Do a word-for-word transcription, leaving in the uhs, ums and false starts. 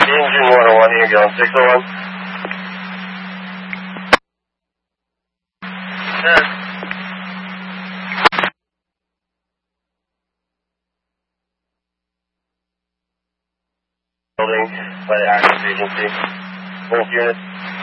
Engine one oh one, here you go, six oh one. ten. Building by the Access Agency. Both units.